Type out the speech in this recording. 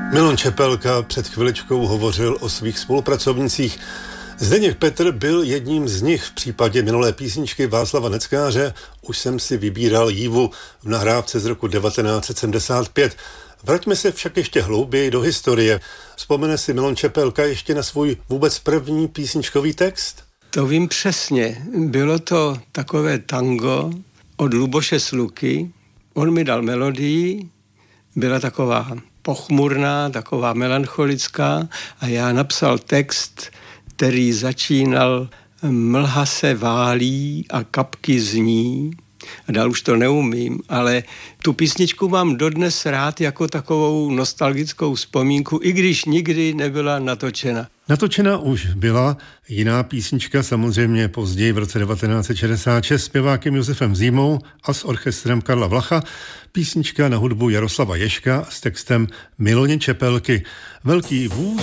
Milan Čepelka před chviličkou hovořil o svých spolupracovnicích. Zdeněk Petr byl jedním z nich. V případě minulé písničky Václava Neckáře Už jsem si vybíral jívu v nahrávce z roku 1975. Vraťme se však ještě hlouběji do historie. Vzpomene si Milan Čepelka ještě na svůj vůbec první písničkový text? To vím přesně. Bylo to takové tango od Luboše Sluky. On mi dal melodii, byla taková pochmurná, taková melancholická a já napsal text, který začínal Mlha se válí a kapky zní. A dál už to neumím, ale tu písničku mám dodnes rád jako takovou nostalgickou vzpomínku, i když nikdy nebyla natočena. Natočena už byla jiná písnička, samozřejmě později v roce 1966 zpěvákem Josefem Zímou a s orchestrem Karla Vlacha, písnička na hudbu Jaroslava Ježka s textem Miloně Čepelky. Velký vůz